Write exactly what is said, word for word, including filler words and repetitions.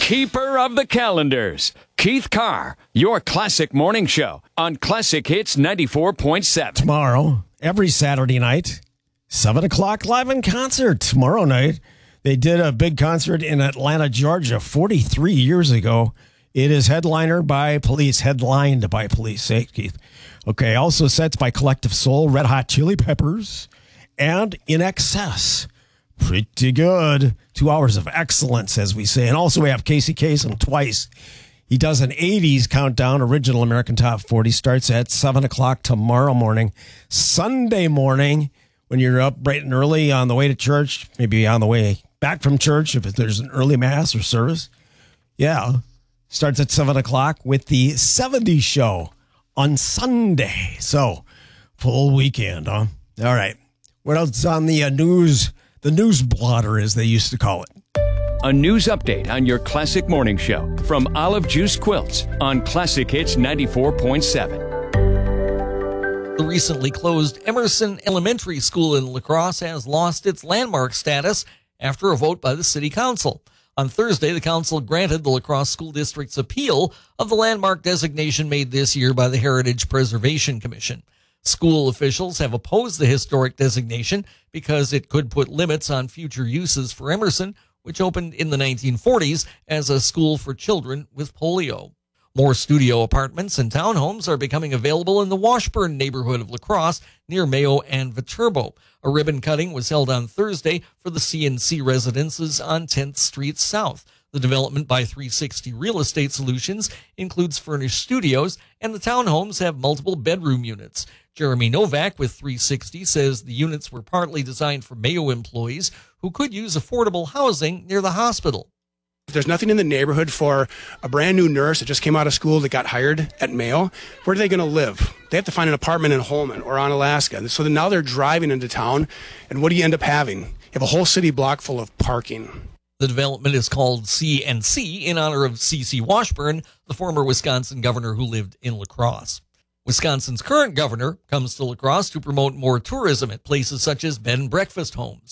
keeper of the calendars, Keith Carr, your classic morning show on Classic Hits ninety-four point seven. Tomorrow, every Saturday night, seven o'clock live in concert. Tomorrow night, they did a big concert in Atlanta, Georgia, forty-three years ago. It is headliner by Police, headlined by Police. Say, Keith. Okay, also sets by Collective Soul, Red Hot Chili Peppers, and In Excess. Pretty good. Two hours of excellence, as we say. And also we have Casey Kasem twice. He does an eighties countdown. Original American Top forty starts at seven o'clock tomorrow morning. Sunday morning, when you're up bright and early on the way to church, maybe on the way back from church, if there's an early mass or service. Yeah, starts at seven o'clock with the seventies show on Sunday. So, full weekend, huh? All right. What else is on the uh, news? The news blotter, as they used to call it. A news update on your classic morning show from Olive Juice Quilts on Classic Hits ninety-four point seven. The recently closed Emerson Elementary School in La Crosse has lost its landmark status after a vote by the city council. On Thursday, the council granted the La Crosse School District's appeal of the landmark designation made this year by the Heritage Preservation Commission. School officials have opposed the historic designation because it could put limits on future uses for Emerson, which opened in the nineteen forties as a school for children with polio. More studio apartments and townhomes are becoming available in the Washburn neighborhood of La Crosse near Mayo and Viterbo. A ribbon cutting was held on Thursday for the C and C residences on tenth Street South. The development by three sixty Real Estate Solutions includes furnished studios, and the townhomes have multiple bedroom units. Jeremy Novak with three sixty says the units were partly designed for Mayo employees who could use affordable housing near the hospital. There's nothing in the neighborhood for a brand new nurse that just came out of school that got hired at Mayo. Where are they going to live? They have to find an apartment in Holman or on Alaska. So then now they're driving into town, and what do you end up having? You have a whole city block full of parking. The development is called C and C in honor of C C Washburn, the former Wisconsin governor who lived in La Crosse. Wisconsin's current governor comes to La Crosse to promote more tourism at places such as bed and breakfast homes.